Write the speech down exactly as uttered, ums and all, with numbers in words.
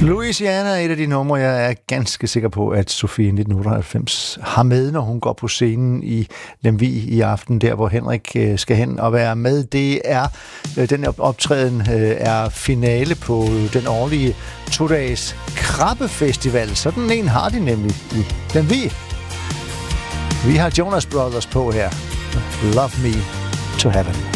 Louisiana er et af de numre, jeg er ganske sikker på, at Sofie nitten otteoghalvfems har med, når hun går på scenen i Lemvig i aften, der hvor Henrik skal hen og være med. Det er, den optræden er finale på den årlige to-dages Krabbefestival. Sådan en har de nemlig i Lemvig. Vi har Jonas Brothers på her. Love Me to Heaven.